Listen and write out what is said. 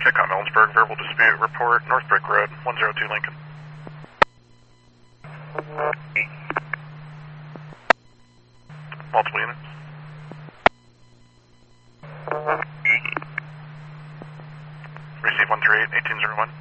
TICOM Ellensburg, verbal dispute report, North Brick Road, 102 Lincoln. Multiple units. Receive 138, 1801.